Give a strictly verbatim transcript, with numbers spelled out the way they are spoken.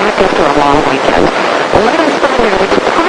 back after a long weekend. Let us find out